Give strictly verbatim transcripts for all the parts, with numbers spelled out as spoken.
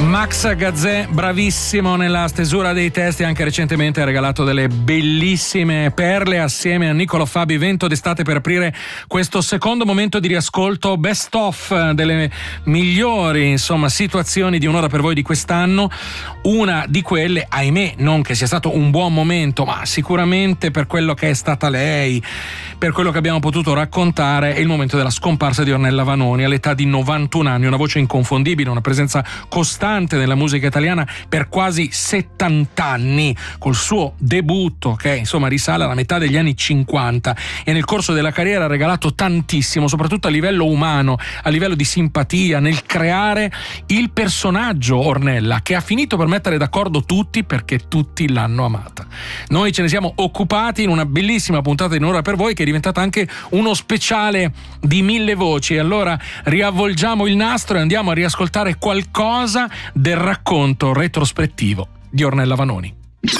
Max Gazzè, bravissimo nella stesura dei testi, anche recentemente ha regalato delle bellissime perle assieme a Niccolò Fabi. Vento d'estate per aprire questo secondo momento di riascolto best of delle migliori, insomma, situazioni di Un'ora per voi di quest'anno. Una di quelle, ahimè, non che sia stato un buon momento, ma sicuramente per quello che è stata lei, per quello che abbiamo potuto raccontare, è il momento della scomparsa di Ornella Vanoni all'età di novantuno anni, una voce inconfondibile, una presenza costante nella musica italiana per quasi settanta anni, col suo debutto che insomma risale alla metà degli anni cinquanta, e nel corso della carriera ha regalato tantissimo, soprattutto a livello umano, a livello di simpatia, nel creare il personaggio Ornella, che ha finito per mettere d'accordo tutti perché tutti l'hanno amata. Noi ce ne siamo occupati in una bellissima puntata di Un'ora per voi, che è diventata anche uno speciale di mille voci. Allora riavvolgiamo il nastro e andiamo a riascoltare qualcosa del racconto retrospettivo di Ornella Vanoni.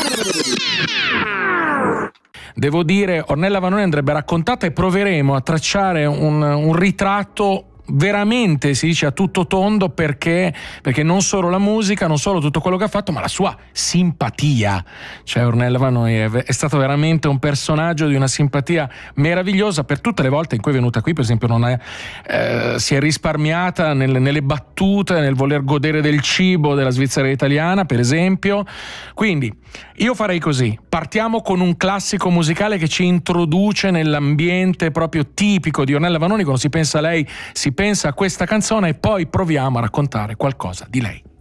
Devo dire, Ornella Vanoni andrebbe raccontata e proveremo a tracciare un, un ritratto veramente, si dice, a tutto tondo, perché perché non solo la musica, non solo tutto quello che ha fatto, ma la sua simpatia. Cioè Ornella Vanoni è, è stato veramente un personaggio di una simpatia meravigliosa. Per tutte le volte in cui è venuta qui, per esempio, non è, eh, si è risparmiata nelle, nelle battute, nel voler godere del cibo della Svizzera italiana, per esempio. Quindi io farei così: partiamo con un classico musicale che ci introduce nell'ambiente proprio tipico di Ornella Vanoni. Quando si pensa a lei si pensa a questa canzone, e poi proviamo a raccontare qualcosa di lei.